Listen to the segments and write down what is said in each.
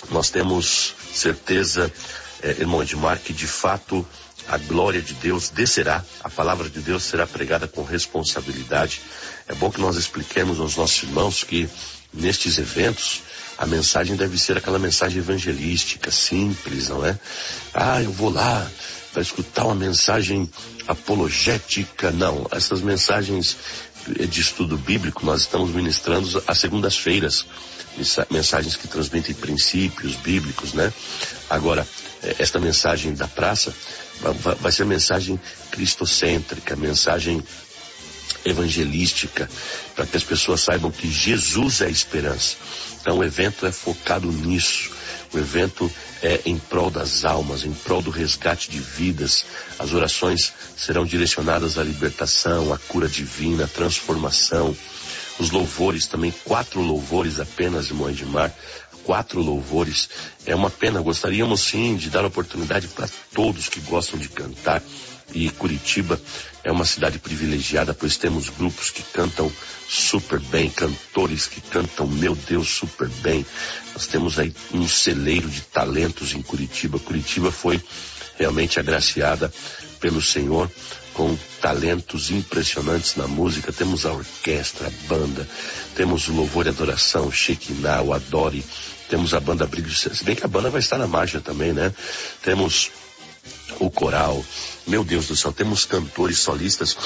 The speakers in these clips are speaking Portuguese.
Nós temos certeza, irmão Edmar, que de fato a glória de Deus descerá, a palavra de Deus será pregada com responsabilidade. É bom que nós expliquemos aos nossos irmãos que nestes eventos a mensagem deve ser aquela mensagem evangelística, simples, não é? Eu vou lá para escutar uma mensagem apologética. Não, essas mensagens de estudo bíblico nós estamos ministrando às segundas-feiras, mensagens que transmitem princípios bíblicos, né? Agora, esta mensagem da praça vai ser mensagem cristocêntrica, mensagem evangelística, para que as pessoas saibam que Jesus é a esperança. Então o evento é focado nisso. O evento é em prol das almas, em prol do resgate de vidas. As orações serão direcionadas à libertação, à cura divina, à transformação. Os louvores também, 4 louvores apenas, irmão Edmar. 4 louvores. É uma pena, gostaríamos sim de dar oportunidade para todos que gostam de cantar. E Curitiba é uma cidade privilegiada, pois temos grupos que cantam super bem, cantores que cantam, meu Deus, super bem. Nós temos aí um celeiro de talentos em Curitiba. Curitiba foi realmente agraciada pelo Senhor com talentos impressionantes na música. Temos a orquestra, a banda, temos o louvor e adoração, o Shekinah, o Adore, temos a banda Brilho, se bem que a banda vai estar na marcha também, né? Temos o coral, meu Deus do céu, temos cantores solistas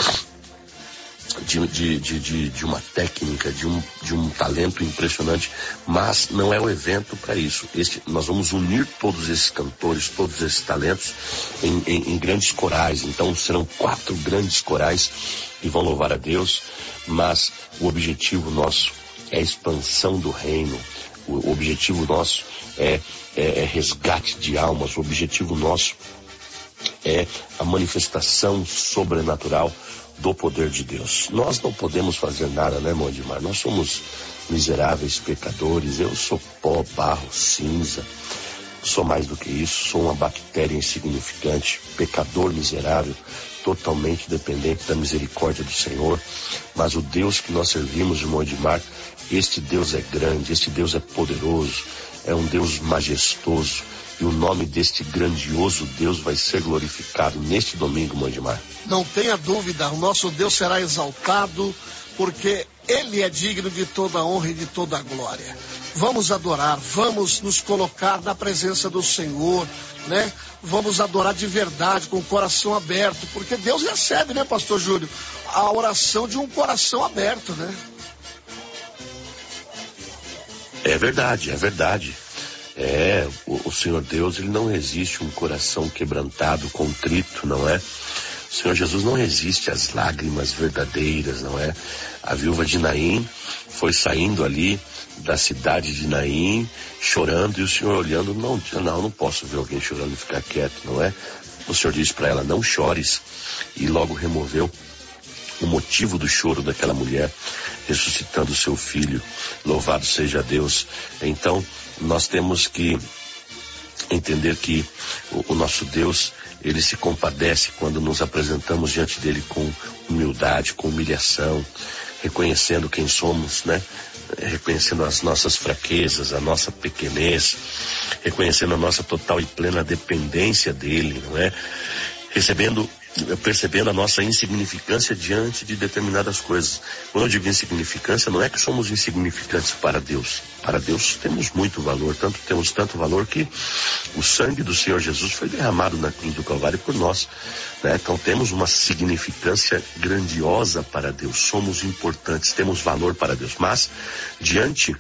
de uma técnica, de um talento impressionante, mas não é o evento para isso. Nós vamos unir todos esses cantores, todos esses talentos em grandes corais. Então serão 4 grandes corais que vão louvar a Deus, mas o objetivo nosso é a expansão do reino. O objetivo nosso é resgate de almas. O objetivo nosso é a manifestação sobrenatural do poder de Deus. Nós não podemos fazer nada, né, irmão Edmar? Nós somos miseráveis pecadores. Eu sou pó, barro, cinza. Sou mais do que isso. Sou uma bactéria insignificante, pecador miserável, totalmente dependente da misericórdia do Senhor. Mas o Deus que nós servimos, irmão Edmar, este Deus é grande, este Deus é poderoso, é um Deus majestoso. E o nome deste grandioso Deus vai ser glorificado neste domingo, irmão Edmar. Não tenha dúvida, o nosso Deus será exaltado, porque Ele é digno de toda a honra e de toda a glória. Vamos adorar, vamos nos colocar na presença do Senhor, né? Vamos adorar de verdade, com o coração aberto, porque Deus recebe, né, pastor Júlio, a oração de um coração aberto, né? É verdade, é verdade. O Senhor Deus, Ele não resiste um coração quebrantado, contrito, não é? O Senhor Jesus não resiste às lágrimas verdadeiras, não é? A viúva de Naim foi saindo ali da cidade de Naim, chorando, e o Senhor olhando, não posso ver alguém chorando e ficar quieto, não é? O Senhor disse para ela, não chores, e logo removeu o motivo do choro daquela mulher, ressuscitando seu filho. Louvado seja Deus. Então, nós temos que entender que o nosso Deus, Ele se compadece quando nos apresentamos diante dele com humildade, com humilhação, reconhecendo quem somos, né? Reconhecendo as nossas fraquezas, a nossa pequenez, reconhecendo a nossa total e plena dependência dele, não é? Percebendo a nossa insignificância diante de determinadas coisas. Quando eu digo insignificância, não é que somos insignificantes para Deus. Para Deus temos muito valor, temos tanto valor que o sangue do Senhor Jesus foi derramado na cruz do Calvário por nós, né? Então temos uma significância grandiosa para Deus, somos importantes, temos valor para Deus, mas diante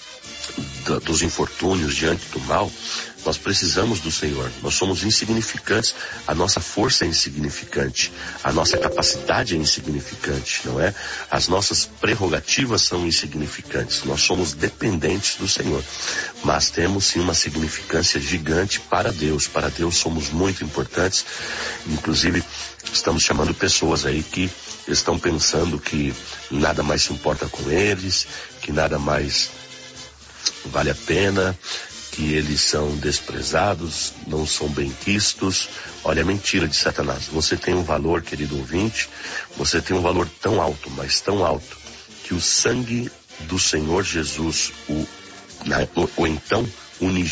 dos infortúnios, diante do mal, nós precisamos do Senhor. Nós somos insignificantes, a nossa força é insignificante, a nossa capacidade é insignificante, não é? As nossas prerrogativas são insignificantes, nós somos dependentes do Senhor, mas temos sim uma significância gigante para Deus. Para Deus somos muito importantes. Inclusive estamos chamando pessoas aí que estão pensando que nada mais se importa com eles, que nada mais vale a pena, que eles são desprezados, não são benquistos. Olha, é mentira de Satanás. Você tem um valor, querido ouvinte, você tem um valor tão alto, mas tão alto, que o sangue do Senhor Jesus, o então unigênito